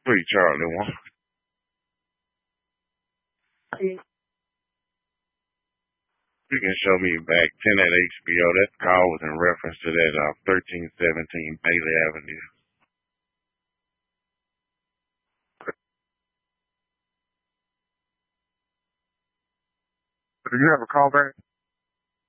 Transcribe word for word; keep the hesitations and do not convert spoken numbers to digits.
Three Charlie one. You can show me back ten at H B O. That call was in reference to that uh, thirteen seventeen Bailey Avenue. Do you have a call back?